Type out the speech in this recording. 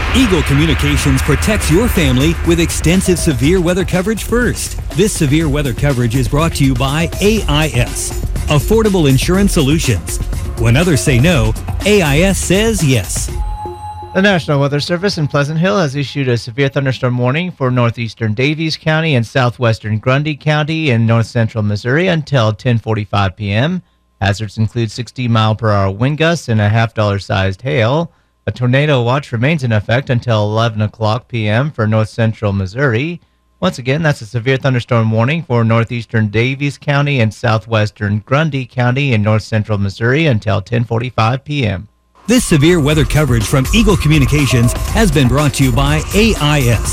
Eagle Communications protects your family with extensive severe weather coverage first. This severe weather coverage is brought to you by AIS, Affordable Insurance Solutions. When others say no, AIS says yes. The National Weather Service in Pleasant Hill has issued a severe thunderstorm warning for northeastern Davies County and southwestern Grundy County in north central Missouri until 10:45 p.m. Hazards include 60-mile-per-hour wind gusts and a $50 hail. A tornado watch remains in effect until 11 o'clock p.m. for north central Missouri. Once again, that's a severe thunderstorm warning for northeastern Davies County and southwestern Grundy County in north central Missouri until 10:45 p.m. This severe weather coverage from Eagle Communications has been brought to you by AIS,